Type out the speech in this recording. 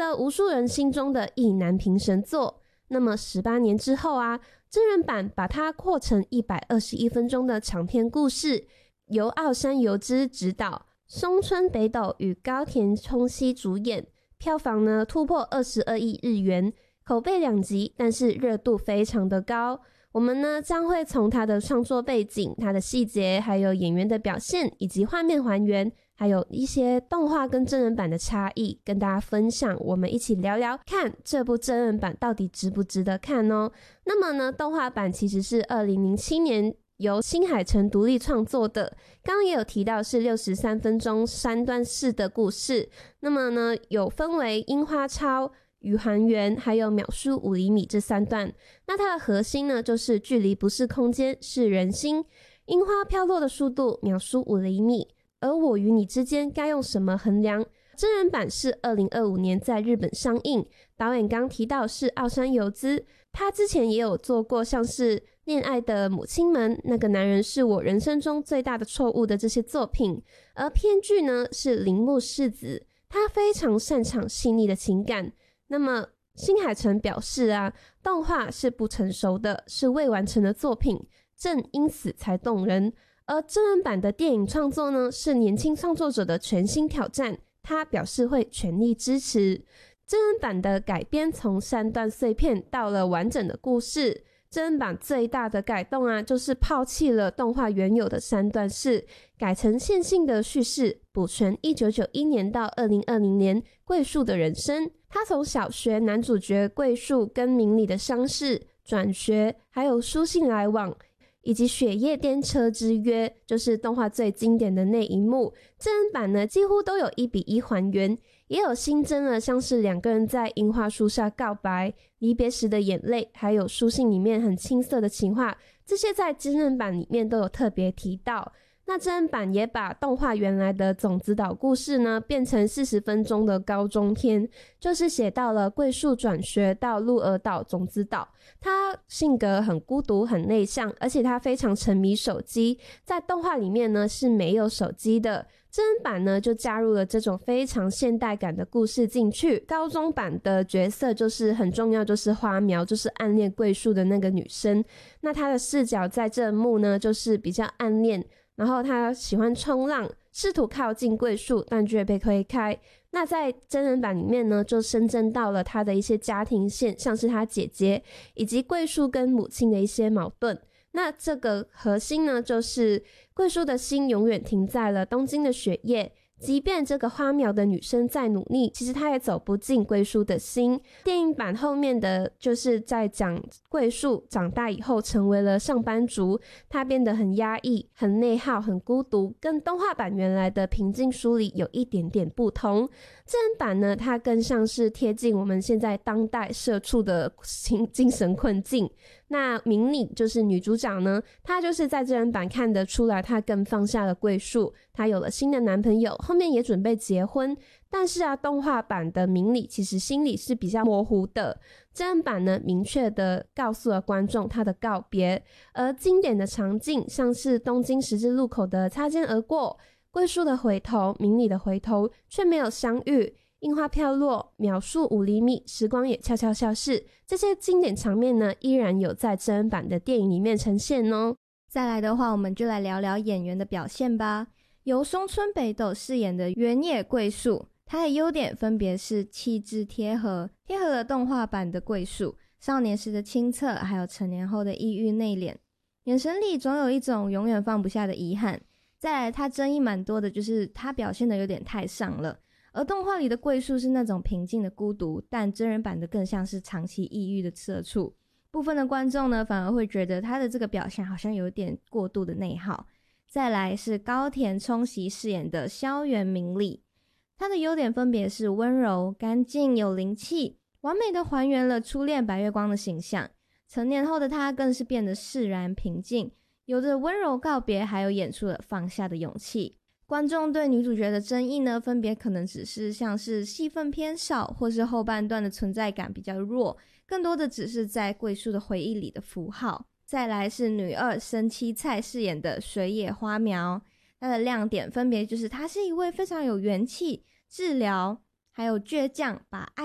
了无数人心中的意难平神作。那么18年之后啊，真人版把它扩成121分钟的长篇故事，由奥山由之执导，松村北斗与高田充希主演，票房呢突破22亿日元，口碑两极，但是热度非常的高。我们呢将会从它的创作背景、它的细节，还有演员的表现，以及画面还原，还有一些动画跟真人版的差异，跟大家分享，我们一起聊聊看这部真人版到底值不值得看哦。那么呢，动画版其实是2007年由新海诚独立创作的，刚刚也有提到是63分钟3段式的故事。那么呢，有分为樱花超、与还原还有秒速5厘米这3段。那它的核心呢，就是距离不是空间，是人心。樱花飘落的速度秒速5厘米，而我与你之间该用什么衡量？真人版是2025年在日本上映，导演刚提到是奥山由之，他之前也有做过像是恋爱的母亲们、那个男人是我人生中最大的错误的这些作品。而编剧呢是铃木世子，他非常擅长细腻的情感。那么新海诚表示啊，动画是不成熟的，是未完成的作品，正因此才动人。而真人版的电影创作呢，是年轻创作者的全新挑战，他表示会全力支持。真人版的改编从3段碎片到了完整的故事。真人版最大的改动啊，就是抛弃了动画原有的3段式，改成线性的叙事，补全1991年到2020年桂树的人生。他从小学男主角桂树跟明里的相识、转学，还有书信来往，以及雪夜颠车之约，就是动画最经典的那一幕，真人版呢几乎都有1:1还原，也有新增了像是2个人在樱花树下告白、离别时的眼泪，还有书信里面很青涩的情话，这些在真人版里面都有特别提到。那真人版也把动画原来的种子岛故事呢变成40分钟的高中篇，就是写到了桂树转学到鹿儿岛种子岛。他性格很孤独很内向，而且他非常沉迷手机，在动画里面呢是没有手机的。真人版呢就加入了这种非常现代感的故事进去。高中版的角色就是很重要，就是花苗，就是暗恋桂树的那个女生。那她的视角在这幕呢就是比较暗恋，然后他喜欢冲浪，试图靠近桂树，但却被推开。那在真人版里面呢，就深圳到了他的一些家庭线，像是他姐姐以及桂树跟母亲的一些矛盾。那这个核心呢，就是桂树的心永远停在了东京的雪夜，即便这个花苗的女生再努力，其实她也走不进桂树的心。电影版后面的就是在讲桂树长大以后成为了上班族，她变得很压抑、很内耗、很孤独，跟动画版原来的平静梳理有一点点不同。真人版呢，它更像是贴近我们现在当代社畜的精神困境。那明里就是女主角呢，她就是在真人版看得出来，她更放下了桂树，她有了新的男朋友，后面也准备结婚。但是啊，动画版的明里其实心里是比较模糊的，真人版呢明确的告诉了观众她的告别。而经典的场景像是东京十字路口的擦肩而过，桂树的回头，明里的回头，却没有相遇，樱花飘落，秒速5厘米，时光也悄悄消逝，这些经典场面呢依然有在真人版的电影里面呈现哦。 再来的话，我们就来聊聊演员的表现吧。由松村北斗饰演的原野桂树，他的优点分别是气质贴合了动画版的桂树少年时的清澈，还有成年后的抑郁内敛，眼神里总有一种永远放不下的遗憾。再来，他争议蛮多的就是他表现的有点太上了，而动画里的桂树是那种平静的孤独，但真人版的更像是长期抑郁的社畜。部分的观众呢反而会觉得他的这个表现好像有点过度的内耗。再来是高田充希饰演的萧原明里，他的优点分别是温柔、干净、有灵气，完美的还原了初恋白月光的形象。成年后的他更是变得释然平静，有着温柔告别，还有演出了放下的勇气。观众对女主角的争议呢，分别可能只是像是戏份偏少，或是后半段的存在感比较弱，更多的只是在桂树的回忆里的符号。再来是女二生七菜饰演的水野花苗，她的亮点分别就是她是一位非常有元气、治疗还有倔强，把爱